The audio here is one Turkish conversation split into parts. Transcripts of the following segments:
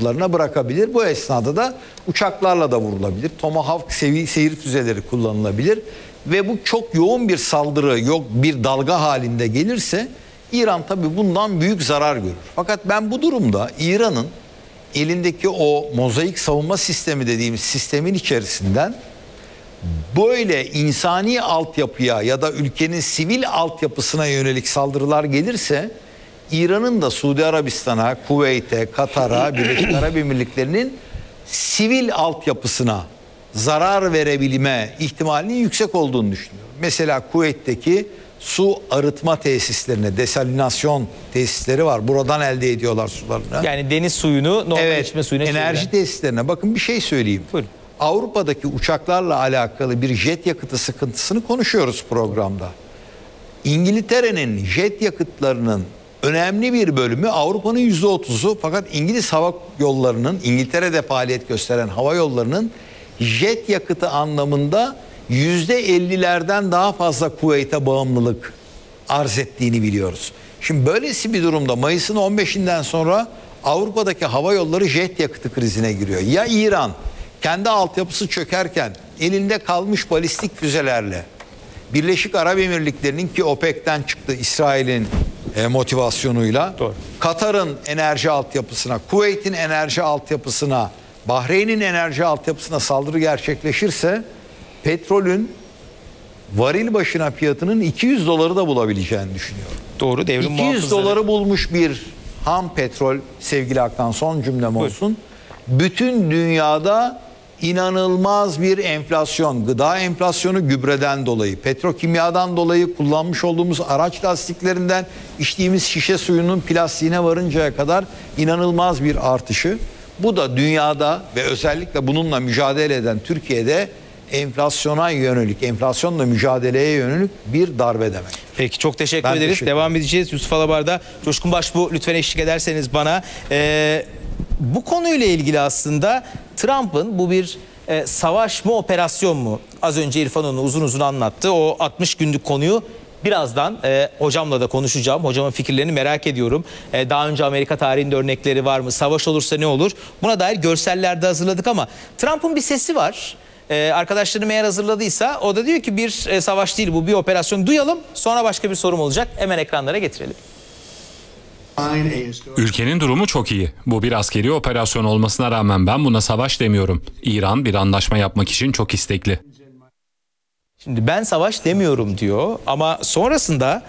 kapılarına bırakabilir. Bu esnada da uçaklarla da vurulabilir. Tomahawk seyir füzeleri kullanılabilir. Ve bu çok yoğun bir saldırı, yok bir dalga halinde gelirse İran tabii bundan büyük zarar görür. Fakat ben bu durumda İran'ın elindeki o mozaik savunma sistemi dediğimiz sistemin içerisinden böyle insani altyapıya ya da ülkenin sivil altyapısına yönelik saldırılar gelirse İran'ın da Suudi Arabistan'a, Kuveyt'e, Katar'a, Birleşik Arap Emirlikleri'nin sivil altyapısına zarar verebilme ihtimalinin yüksek olduğunu düşünüyorum. Mesela Kuveyt'teki su arıtma tesislerine, desalinasyon tesisleri var. Buradan elde ediyorlar sularını. Yani deniz suyunu normal içme suyuna enerji çeviren. tesislerine. Bakın bir şey söyleyeyim. Buyurun. Avrupa'daki uçaklarla alakalı bir jet yakıtı sıkıntısını konuşuyoruz programda. İngiltere'nin jet yakıtlarının önemli bir bölümü Avrupa'nın %30'u, fakat İngiliz hava yollarının, İngiltere'de faaliyet gösteren hava yollarının jet yakıtı anlamında %50'lerden daha fazla Kuveyt'e bağımlılık arz ettiğini biliyoruz. Şimdi böylesi bir durumda Mayıs'ın 15'inden sonra Avrupa'daki hava yolları jet yakıtı krizine giriyor. Ya İran kendi altyapısı çökerken elinde kalmış balistik füzelerle Birleşik Arap Emirlikleri'nin, ki OPEC'ten çıktı İsrail'in motivasyonuyla, doğru, Katar'ın enerji altyapısına, Kuveyt'in enerji altyapısına, Bahreyn'in enerji altyapısına saldırı gerçekleşirse petrolün varil başına fiyatının 200 doları da bulabileceğini düşünüyorum. Doğru, devrim 200 muhafızları. doları bulmuş bir ham petrol, sevgili Hakan, son cümlem olsun. Bütün dünyada inanılmaz bir enflasyon, gıda enflasyonu gübreden dolayı, petrokimyadan dolayı, kullanmış olduğumuz araç lastiklerinden içtiğimiz şişe suyunun plastiğine varıncaya kadar inanılmaz bir artışı. Bu da dünyada ve özellikle bununla mücadele eden Türkiye'de enflasyona yönelik, enflasyonla mücadeleye yönelik bir darbe demek. Peki, çok teşekkür ederiz. Devam edeceğiz. Yusuf Alabar'da. Coşkun Başbuğ, lütfen eşlik ederseniz bana. Bu konuyla ilgili aslında Trump'ın bu bir savaş mı, operasyon mu? Az önce İrfan onu uzun uzun anlattı. O 60 günlük konuyu birazdan hocamla da konuşacağım. Hocamın fikirlerini merak ediyorum. Daha önce Amerika tarihinde örnekleri var mı? Savaş olursa ne olur? Buna dair görseller de hazırladık ama Trump'ın bir sesi var. Arkadaşlarım eğer hazırladıysa, o da diyor ki bir savaş değil bu, bir operasyon. Duyalım, sonra başka bir sorum olacak. Hemen ekranlara getirelim. Ülkenin durumu çok iyi. Bu bir askeri operasyon olmasına rağmen ben buna savaş demiyorum. İran bir anlaşma yapmak için çok istekli. Şimdi ben savaş demiyorum diyor ama sonrasında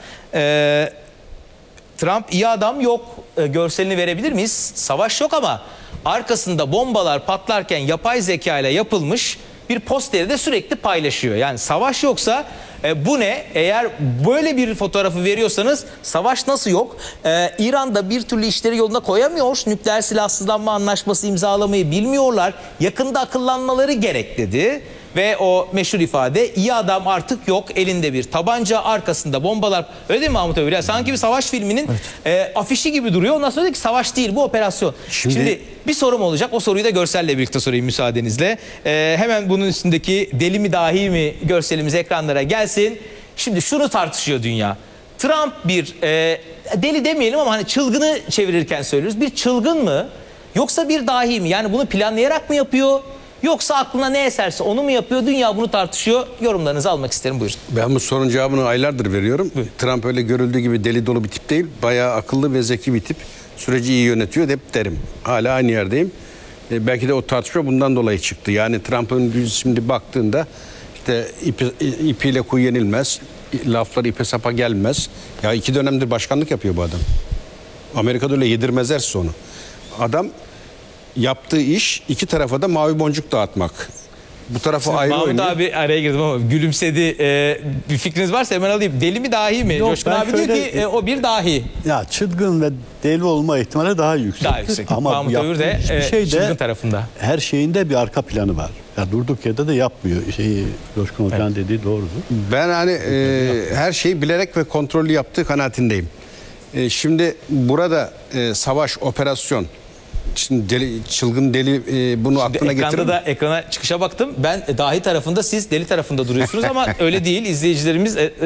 Trump iyi adam yok görselini verebilir miyiz? Savaş yok ama arkasında bombalar patlarken yapay zeka ile yapılmış bir posteri de sürekli paylaşıyor. Yani savaş yoksa bu ne? Eğer böyle bir fotoğrafı veriyorsanız savaş nasıl yok? İran'da bir türlü işleri yoluna koyamıyor. Nükleer silahsızlanma anlaşması imzalamayı bilmiyorlar. Yakında akıllanmaları gerek dedi. Ve o meşhur ifade, iyi adam artık yok, elinde bir tabanca, arkasında bombalar. Öyle değil mi Mahmut Övür? Sanki bir savaş filminin afişi gibi duruyor. Ondan sonra dedi ki savaş değil, bu operasyon. Şimdi bir sorum olacak. O soruyu da görselle birlikte sorayım müsaadenizle. Hemen bunun üstündeki deli mi dahi mi görselimiz ekranlara gelsin. Şimdi şunu tartışıyor dünya. Trump bir deli demeyelim ama hani çılgını çevirirken söylüyoruz. Bir çılgın mı yoksa bir dahi mi? Yani bunu planlayarak mı yapıyor? Yoksa aklına ne eserse onu mu yapıyor? Dünya bunu tartışıyor. Yorumlarınızı almak isterim. Buyurun. Ben bu sorunun cevabını aylardır veriyorum. Trump öyle görüldüğü gibi deli dolu bir tip değil. Bayağı akıllı ve zeki bir tip. Süreci iyi yönetiyor hep derim. Hala aynı yerdeyim. Belki de o tartışma bundan dolayı çıktı. Yani Trump'ın şimdi baktığında işte ipiyle kuyu yenilmez. Lafları ipe sapa gelmez. Ya 2 dönemdir başkanlık yapıyor bu adam. Amerika'da öyle yedirmezlerse onu. Adam yaptığı iş 2 tarafa da mavi boncuk dağıtmak. Bu tarafa ayrı Mahmut oynuyor. abi araya girdim ama gülümsedi. Bir fikriniz varsa hemen alayım. Deli mi dahi mi? Yok, Coşkun abi diyor ki o bir dahi. Ya çılgın ve deli olma ihtimali daha yüksek. Daha yüksek. Ama Mahmut Övür de hiçbir şey çılgın de tarafında. her şeyinde bir arka planı var. Ya durduk yerde de yapmıyor. Coşkun Hoca'nın dediği doğrudur. Ben hani her şeyi bilerek ve kontrollü yaptığı kanaatindeyim. Şimdi burada savaş, operasyon, şimdi çılgın deli bunu aklına getirir. Ekranda da ekrana çıkışa baktım. Ben dahi tarafında, siz deli tarafında duruyorsunuz ama öyle değil. İzleyicilerimiz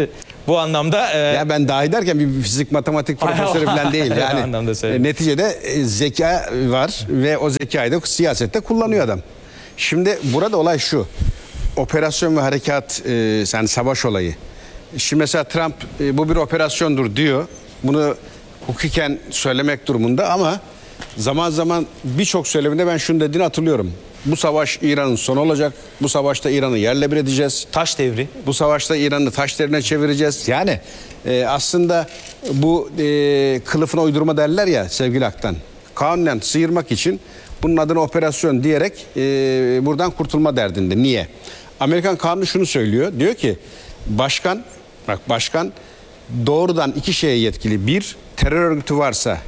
Bu anlamda Ya ben dahi derken bir fizik matematik profesörü falan değil. O Yani anlamda söyledim. neticede zeka var ve o zekayı da siyasette kullanıyor adam. Şimdi burada olay şu. Operasyon ve harekat, yani savaş olayı. Şimdi mesela Trump bu bir operasyondur diyor. Bunu hukuken söylemek durumunda ama zaman zaman birçok söyleminde ben şunu dediğini hatırlıyorum. Bu savaş İran'ın sonu olacak. Bu savaşta İran'ı yerle bir edeceğiz. taş devri. Bu savaşta İran'ı taş devrine çevireceğiz. Yani aslında bu kılıfına uydurma derler ya sevgili Aktan. Kanunen sıyırmak için bunun adına operasyon diyerek buradan kurtulma derdinde. Niye? Amerikan kanunu şunu söylüyor. Diyor ki başkan doğrudan iki şeye yetkili. Bir, terör örgütü varsa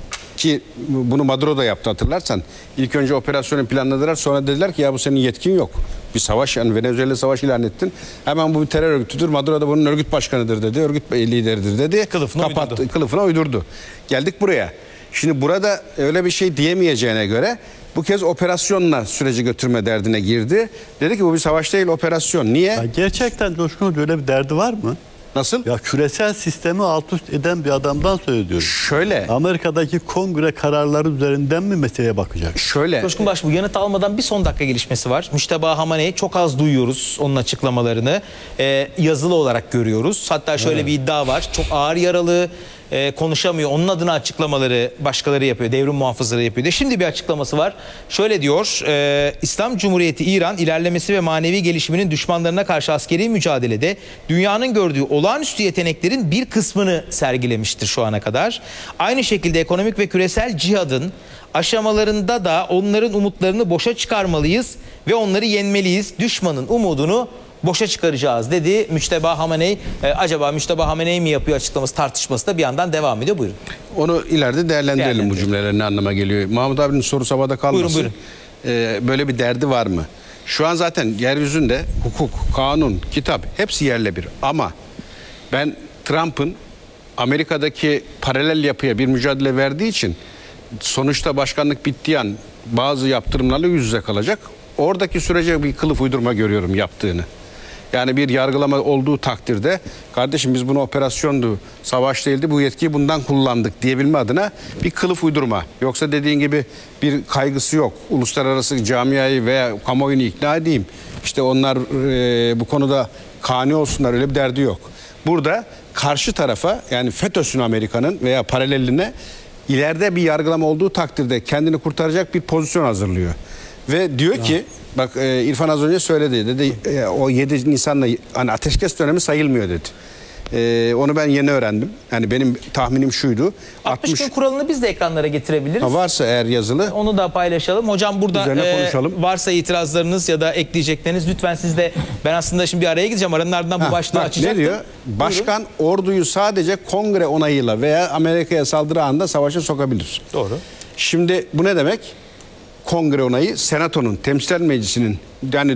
ki bunu Maduro da yaptı hatırlarsan. İlk önce operasyonu planladılar, sonra dediler ki ya bu senin yetkin yok. Bir savaş, yani Venezuela savaş ilan ettin. Hemen bu bir terör örgütüdür. Maduro da bunun örgüt başkanıdır dedi. Örgüt lideridir dedi. Kılıfına uydurdu. Geldik buraya. Şimdi burada öyle bir şey diyemeyeceğine göre bu kez operasyonla süreci götürme derdine girdi. Dedi ki bu bir savaş değil, operasyon. Niye? Ya gerçekten Coşkun böyle bir derdi var mı? Nasıl? Ya küresel sistemi alt üst eden bir adamdan söz ediyoruz. Şöyle. Amerika'daki kongre kararları üzerinden mi meseleye bakacak? Şöyle. Coşkun Baş, bu yanıt almadan bir son dakika gelişmesi var. Müşteba Hamane'yi çok az duyuyoruz, onun açıklamalarını. Yazılı olarak görüyoruz. Hatta şöyle bir iddia var. Çok ağır yaralı, konuşamıyor. Onun adına açıklamaları başkaları yapıyor. Devrim muhafızları yapıyor diye. Şimdi bir açıklaması var. Şöyle diyor. İslam Cumhuriyeti İran ilerlemesi ve manevi gelişiminin düşmanlarına karşı askeri mücadelede dünyanın gördüğü olağanüstü yeteneklerin bir kısmını sergilemiştir şu ana kadar. Aynı şekilde ekonomik ve küresel cihadın aşamalarında da onların umutlarını boşa çıkarmalıyız ve onları yenmeliyiz. Düşmanın umudunu boşa çıkaracağız dedi Müşteba Hamenei. Acaba Müşteba Hamenei mi yapıyor açıklaması, tartışması da bir yandan devam ediyor. Buyurun. Onu ileride değerlendirelim, bu cümlelerin ne anlama geliyor. Mahmut abinin sorusu havada kalmasın. Buyurun. Böyle bir derdi var mı? Şu an zaten yeryüzünde hukuk, kanun, kitap hepsi yerle bir. Ama ben Trump'ın Amerika'daki paralel yapıya bir mücadele verdiği için sonuçta başkanlık bittiği an bazı yaptırımlarla yüz yüze kalacak. Oradaki sürece bir kılıf uydurma görüyorum yaptığını. Yani bir yargılama olduğu takdirde kardeşim biz bunu operasyondu, savaş değildi, bu yetkiyi bundan kullandık diyebilme adına bir kılıf uydurma. Yoksa dediğin gibi bir kaygısı yok. Uluslararası camiayı veya kamuoyunu ikna edeyim. İşte onlar bu konuda kani olsunlar, öyle bir derdi yok. Burada karşı tarafa, yani FETÖ'sün Amerika'nın veya paraleline ileride bir yargılama olduğu takdirde kendini kurtaracak bir pozisyon hazırlıyor. Ve diyor ki bak İrfan az önce söyledi dedi o 7 Nisan'la hani ateşkes dönemi sayılmıyor dedi. Onu ben yeni öğrendim. Yani benim tahminim şuydu. 60 gün kuralını biz de ekranlara getirebiliriz. Varsa eğer yazılı. Onu da paylaşalım. Hocam burada varsa itirazlarınız ya da ekleyecekleriniz lütfen siz de, ben aslında şimdi bir araya gideceğim. Aranın ardından bu başlığı açacaktım. Ne diyor? Başkan orduyu sadece kongre onayıyla veya Amerika'ya saldırı anında savaşa sokabilir. Doğru. Şimdi bu ne demek? Kongre onayı, Senato'nun, Temsilciler Meclisi'nin, yani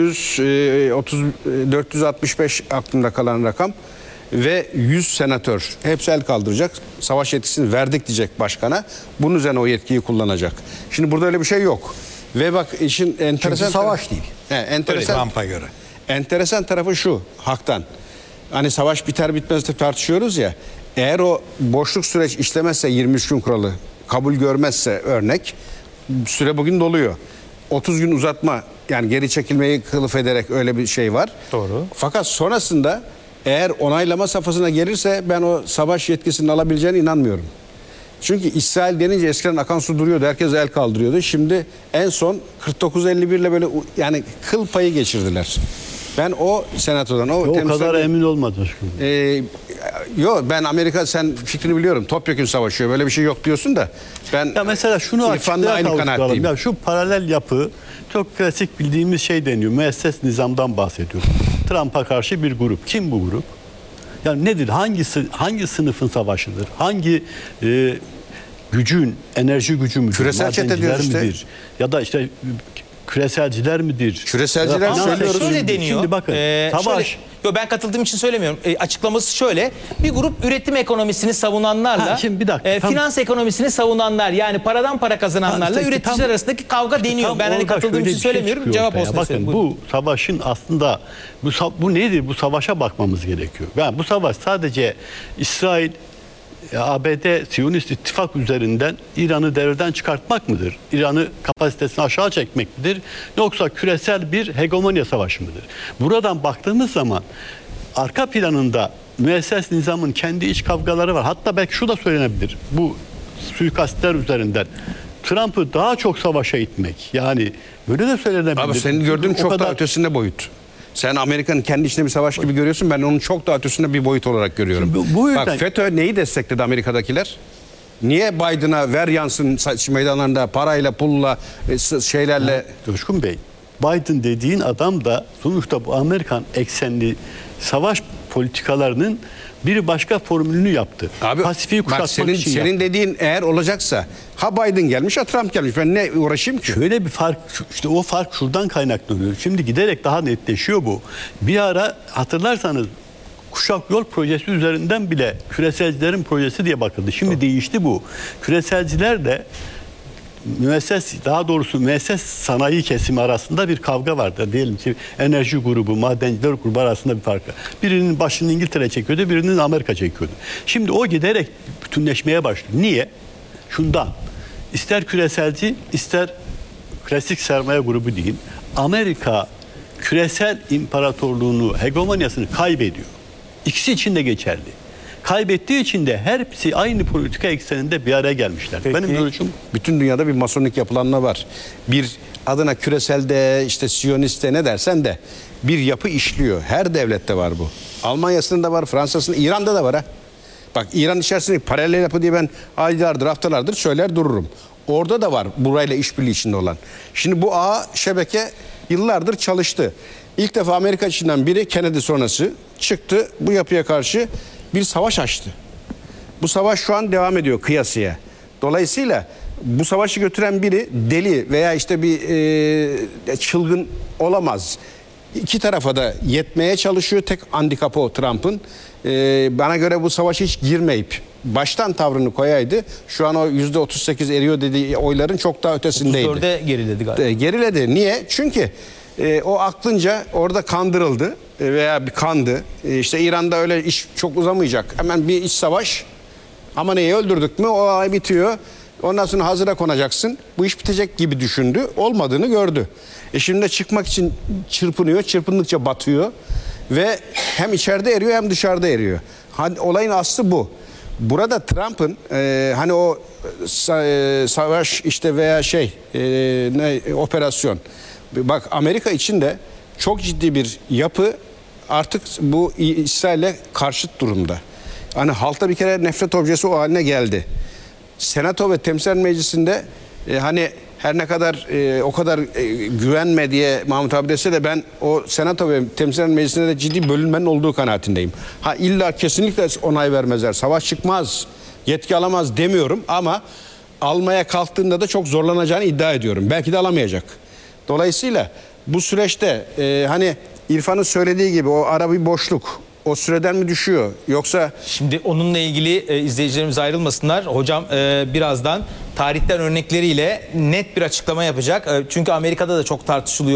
465 aklımda kalan rakam ve 100 senatör hepsi el kaldıracak. Savaş yetkisini verdik diyecek başkana. Bunun üzerine o yetkiyi kullanacak. Şimdi burada öyle bir şey yok. Ve bak işin enteresan savaş değil. Trump'a göre. Enteresan tarafı şu haktan. Hani savaş biter bitmez de tartışıyoruz ya. Eğer o boşluk süreç işlemezse 23 gün kuralı kabul görmezse örnek süre bugün doluyor. 30 gün uzatma, yani geri çekilmeyi kılıf ederek öyle bir şey var. Doğru. Fakat sonrasında eğer onaylama safhasına gelirse ben o savaş yetkisini alabileceğine inanmıyorum. Çünkü İsrail denince eskiden akan su duruyordu. Herkes el kaldırıyordu. Şimdi en son 49-51 ile böyle yani kıl payı geçirdiler. Ben o senatodan o kadar emin olmadım. Yok ben Amerika, sen fikrini biliyorum. Topyekün savaşıyor. Böyle bir şey yok diyorsun da ben ya mesela şunu açıklığa kavuşturalım. Ya şu paralel yapı çok klasik bildiğimiz şey deniyor. Müesses nizamdan bahsediyoruz. Trump'a karşı bir grup. Kim bu grup? Yani nedir? Hangi sınıfın savaşıdır? Hangi enerji gücü müdür? Küresel çete diyoruz işte. Ya da işte küreselciler midir? Küreselciler Ya da finans söylüyoruz. ekonomi- Şöyle deniyor. Şimdi bakın savaş. Ben katıldığım için söylemiyorum. Açıklaması şöyle. Bir grup üretim ekonomisini savunanlarla Ha, şimdi bir dakika, finans ekonomisini savunanlar, yani paradan para kazananlarla işte üreticiler tam- arasındaki kavga deniyor. Tam Ben hani orada katıldığım şöyle için bir şey söylemiyorum. çıkıyor Cevap ortaya. olsun Bakın istedim. Buyurun. bu savaşın aslında bu nedir? Bu savaşa bakmamız gerekiyor. Yani bu savaş sadece İsrail, ABD, Siyonist ittifak üzerinden İran'ı devreden çıkartmak mıdır? İran'ı kapasitesini aşağı çekmek midir? Yoksa küresel bir hegemonya savaşı mıdır? Buradan baktığımız zaman arka planında müesses nizamın kendi iç kavgaları var. Hatta belki şu da söylenebilir. Bu suikastler üzerinden Trump'ı daha çok savaşa itmek. Yani böyle de söylenebilir. Abi senin gördüğün O çok kadar- daha ötesinde boyut. Sen Amerika'nın kendi içinde bir savaş gibi görüyorsun. Ben onun çok daha ötesinde bir boyut olarak görüyorum. Bu yüzden- Bak FETÖ neyi destekledi Amerika'dakiler? Niye Biden'a ver yansın meydanlarında parayla, pulla, şeylerle... Coşkun Bey, Biden dediğin adam da sonuçta bu Amerikan eksenli savaş politikalarının bir başka formülünü yaptı. Abi Pasifik'i bak kuşatmak senin için yaptı. dediğin eğer olacaksa ha Biden gelmiş ha Trump gelmiş. Ben ne uğraşayım ki? Şöyle bir fark, işte o fark şuradan kaynaklanıyor. Şimdi giderek daha netleşiyor bu. Bir ara hatırlarsanız Kuşak Yol projesi üzerinden bile küreselcilerin projesi diye bakıldı. Şimdi değişti bu. Küreselciler de müesses sanayi kesimi arasında bir kavga vardı. Diyelim ki enerji grubu, madenciler grubu arasında bir fark var. Birinin başını İngiltere çekiyordu, birinin Amerika çekiyordu. Şimdi o giderek bütünleşmeye başlıyor. Niye? Şundan. İster küreselci, ister klasik sermaye grubu diyeyim. Amerika küresel imparatorluğunu, hegemonyasını kaybediyor. İkisi için de geçerli. Kaybettiği için de hepsi aynı politika ekseninde bir araya gelmişler. Benim görüşüm Bütün dünyada bir masonik yapılanma var. Bir adına küreselde işte Siyoniste ne dersen de bir yapı işliyor. Her devlette var bu. Almanya'sında var, Fransa'sında, İran'da da var ha. Bak İran içerisindeki paralel yapı diye ben aylardır, haftalardır söyler dururum. Orada da var burayla işbirliği içinde olan. Şimdi bu ağ şebeke yıllardır çalıştı. İlk defa Amerika içinden biri Kennedy sonrası çıktı bu yapıya karşı bir savaş açtı. Bu savaş şu an devam ediyor kıyasıya. Dolayısıyla bu savaşı götüren biri deli veya işte bir çılgın olamaz. İki tarafa da yetmeye çalışıyor. Tek handikapı o Trump'ın. Bana göre bu savaşa hiç girmeyip baştan tavrını koyaydı. Şu an o %38 eriyor dediği oyların çok daha ötesindeydi. 34'e geriledi galiba. Geriledi. Niye? Çünkü o aklınca orada kandırıldı veya bir kandı. İşte İran'da öyle iş çok uzamayacak. Hemen bir iç savaş. Ama neyi öldürdük mü o ay bitiyor. Ondan sonra hazıra konacaksın. Bu iş bitecek gibi düşündü. Olmadığını gördü. Şimdi de çıkmak için çırpınıyor. Çırpındıkça batıyor. Ve hem içeride eriyor hem dışarıda eriyor. Olayın aslı bu. Burada Trump'ın hani o savaş işte veya operasyon. Bak Amerika içinde çok ciddi bir yapı artık bu İsrail'e karşıt durumda. Hani halkta bir kere nefret objesi o haline geldi. Senato ve Temsilciler Meclisi'nde hani her ne kadar o kadar güvenme diye Mahmut abi dese de ben o Senato ve Temsilciler Meclisi'nde de ciddi bölünmenin olduğu kanaatindeyim. Ha illa kesinlikle onay vermezler. Savaş çıkmaz, yetki alamaz demiyorum ama almaya kalktığında da çok zorlanacağını iddia ediyorum. Belki de alamayacak. Dolayısıyla bu süreçte hani İrfan'ın söylediği gibi o ara bir boşluk o süreden mi düşüyor yoksa... Şimdi onunla ilgili izleyicilerimiz ayrılmasınlar. Hocam birazdan tarihten örnekleriyle net bir açıklama yapacak. Çünkü Amerika'da da çok tartışılıyor.